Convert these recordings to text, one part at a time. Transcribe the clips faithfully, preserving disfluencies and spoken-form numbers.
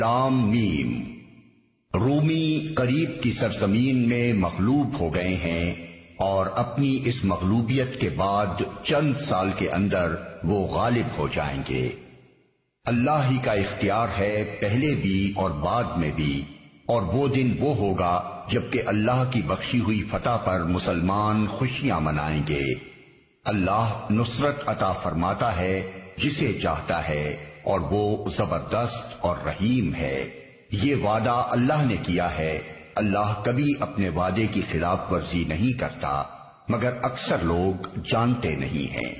لام میم۔ رومی قریب کی سرزمین میں مغلوب ہو گئے ہیں اور اپنی اس مغلوبیت کے بعد چند سال کے اندر وہ غالب ہو جائیں گے۔ اللہ ہی کا اختیار ہے پہلے بھی اور بعد میں بھی، اور وہ دن وہ ہوگا جبکہ اللہ کی بخشی ہوئی فتح پر مسلمان خوشیاں منائیں گے۔ اللہ نصرت عطا فرماتا ہے جسے چاہتا ہے، اور وہ زبردست اور رحیم ہے۔ یہ وعدہ اللہ نے کیا ہے، اللہ کبھی اپنے وعدے کی خلاف ورزی نہیں کرتا، مگر اکثر لوگ جانتے نہیں ہیں۔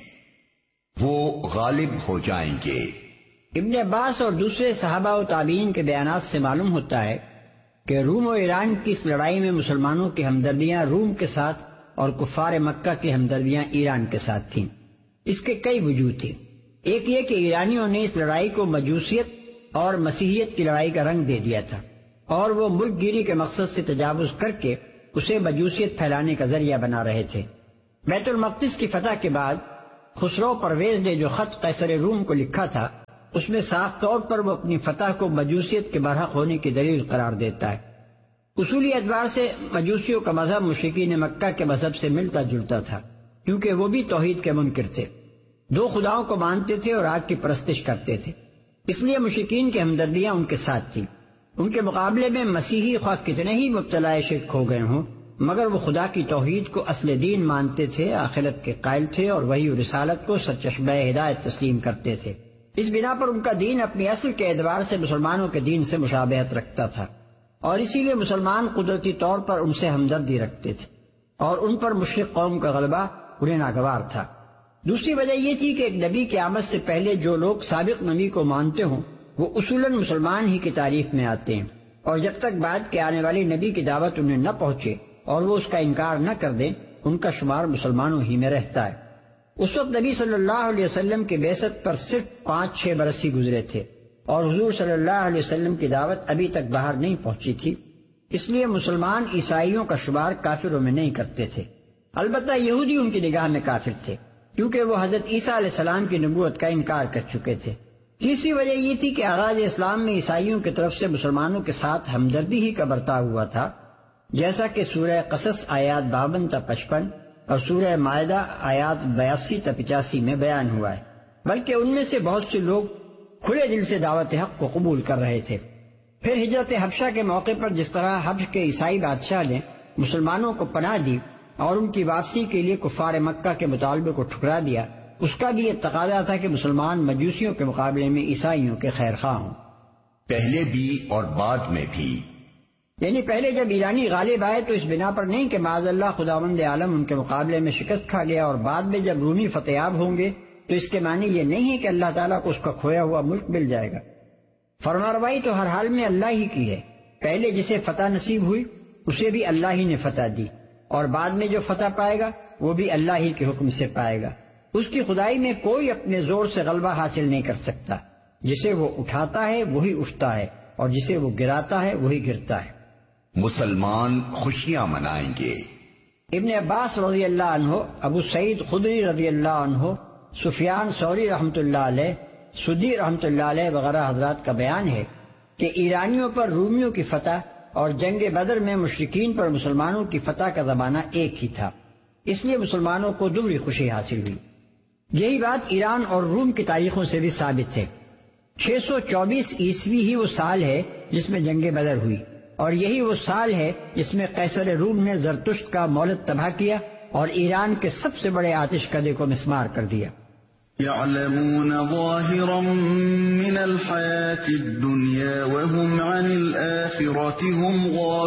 وہ غالب ہو جائیں گے۔ ابن عباس اور دوسرے صحابہ و تابعین کے بیانات سے معلوم ہوتا ہے کہ روم و ایران کی اس لڑائی میں مسلمانوں کی ہمدردیاں روم کے ساتھ اور کفار مکہ کی ہمدردیاں ایران کے ساتھ تھیں۔ اس کے کئی وجوہ تھے۔ ایک یہ کہ ایرانیوں نے اس لڑائی کو مجوسیت اور مسیحیت کی لڑائی کا رنگ دے دیا تھا، اور وہ ملک گیری کے مقصد سے تجاوز کر کے اسے مجوسیت پھیلانے کا ذریعہ بنا رہے تھے۔ بیت المقدس کی فتح کے بعد خسرو پرویز نے جو خط قیصر روم کو لکھا تھا، اس میں صاف طور پر وہ اپنی فتح کو مجوسیت کے برحق ہونے کی دلیل قرار دیتا ہے۔ اصولی اعتبار سے مجوسیوں کا مذہب مشرکین مکہ کے مذہب سے ملتا جلتا تھا، کیونکہ وہ بھی توحید کے منکر تھے، دو خداؤں کو مانتے تھے اور آگ کی پرستش کرتے تھے۔ اس لیے مشرکین کی ہمدردیاں ان کے ساتھ تھیں۔ ان کے مقابلے میں مسیحی خواہ کتنے ہی مبتلا شرک ہو گئے ہوں، مگر وہ خدا کی توحید کو اصل دین مانتے تھے، آخرت کے قائل تھے، اور وحی و رسالت کو سرچشمہ ہدایت تسلیم کرتے تھے۔ اس بنا پر ان کا دین اپنی اصل کے اعتبار سے مسلمانوں کے دین سے مشابہت رکھتا تھا، اور اسی لیے مسلمان قدرتی طور پر ان سے ہمدردی رکھتے تھے، اور ان پر مشرک قوم کا غلبہ انہیں ناگوار تھا۔ دوسری وجہ یہ تھی کہ ایک نبی کی آمد سے پہلے جو لوگ سابق نبی کو مانتے ہوں وہ اصولاً مسلمان ہی کی تعریف میں آتے ہیں، اور جب تک بعد کے آنے والے نبی کی دعوت انہیں نہ پہنچے اور وہ اس کا انکار نہ کر دیں، ان کا شمار مسلمانوں ہی میں رہتا ہے۔ اس وقت نبی صلی اللہ علیہ وسلم کی بعثت پر صرف پانچ چھ برس ہی گزرے تھے، اور حضور صلی اللہ علیہ وسلم کی دعوت ابھی تک باہر نہیں پہنچی تھی، اس لیے مسلمان عیسائیوں کا شمار کافروں میں نہیں کرتے تھے۔ البتہ یہودی ان کی نگاہ میں کافر تھے، کیونکہ وہ حضرت عیسیٰ علیہ السلام کی نبوت کا انکار کر چکے تھے۔ تیسری وجہ یہ تھی کہ آغاز اسلام میں عیسائیوں کی طرف سے مسلمانوں کے ساتھ ہمدردی ہی کا برتاؤ ہوا تھا، جیسا کہ سورہ قصص آیات باون تا پچپن اور سورہ مائدہ آیات بیاسی تا پچاسی میں بیان ہوا ہے، بلکہ ان میں سے بہت سے لوگ کھلے دل سے دعوت حق کو قبول کر رہے تھے۔ پھر ہجرت حبشہ کے موقع پر جس طرح حبش کے عیسائی بادشاہ نے مسلمانوں کو پناہ دی اور ان کی واپسی کے لیے کفار مکہ کے مطالبے کو ٹھکرا دیا، اس کا بھی یہ تقاضا تھا کہ مسلمان مجوسیوں کے مقابلے میں عیسائیوں کے خیر خواہ ہوں۔ پہلے بھی اور بعد میں بھی، یعنی پہلے جب ایرانی غالب آئے تو اس بنا پر نہیں کہ معاذ اللہ خداوند عالم ان کے مقابلے میں شکست کھا گیا، اور بعد میں جب رومی فتحیاب ہوں گے تو اس کے معنی یہ نہیں ہے کہ اللہ تعالیٰ کو اس کا کھویا ہوا ملک مل جائے گا۔ فرمانروائی تو ہر حال میں اللہ ہی کی ہے، پہلے جسے فتح نصیب ہوئی اسے بھی اللہ ہی نے فتح دی، اور بعد میں جو فتح پائے گا وہ بھی اللہ ہی کے حکم سے پائے گا۔ اس کی خدائی میں کوئی اپنے زور سے غلبہ حاصل نہیں کر سکتا، جسے وہ اٹھاتا ہے وہی اٹھتا ہے، اور جسے وہ گراتا ہے وہی گرتا ہے۔ مسلمان خوشیاں منائیں گے۔ ابن عباس رضی اللہ عنہ، ابو سعید خدری رضی اللہ عنہ، سفیان ثوری رحمۃ اللہ علیہ، سدی رحمۃ اللہ علیہ وغیرہ حضرات کا بیان ہے کہ ایرانیوں پر رومیوں کی فتح اور جنگ بدر میں مشرکین پر مسلمانوں کی فتح کا زمانہ ایک ہی تھا، اس لیے مسلمانوں کو دوہری خوشی حاصل ہوئی۔ یہی بات ایران اور روم کی تاریخوں سے بھی ثابت ہے۔ چھ سو چوبیس عیسوی ہی وہ سال ہے جس میں جنگ بدر ہوئی، اور یہی وہ سال ہے جس میں قیصر روم نے زرتشت کا مولد تباہ کیا اور ایران کے سب سے بڑے آتش کدے کو مسمار کر دیا۔ يعلمون ظاهرا من الحياة الدنيا وهم عن الآخرة هم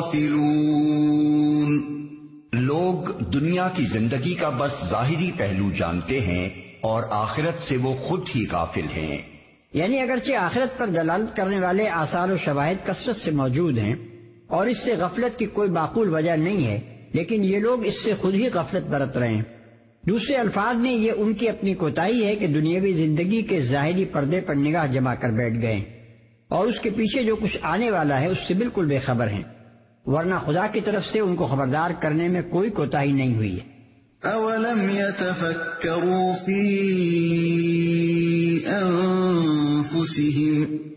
غافلون۔ لوگ دنیا کی زندگی کا بس ظاہری پہلو جانتے ہیں اور آخرت سے وہ خود ہی غافل ہیں۔ یعنی اگرچہ آخرت پر دلالت کرنے والے آثار و شواہد کثرت سے موجود ہیں اور اس سے غفلت کی کوئی معقول وجہ نہیں ہے، لیکن یہ لوگ اس سے خود ہی غفلت برت رہے ہیں۔ دوسرے الفاظ میں یہ ان کی اپنی کوتاہی ہے کہ دنیاوی زندگی کے ظاہری پردے پر نگاہ جما کر بیٹھ گئے اور اس کے پیچھے جو کچھ آنے والا ہے اس سے بالکل بے خبر ہیں، ورنہ خدا کی طرف سے ان کو خبردار کرنے میں کوئی کوتاہی نہیں ہوئی ہے۔ اولم يتفکروا فی انفسهم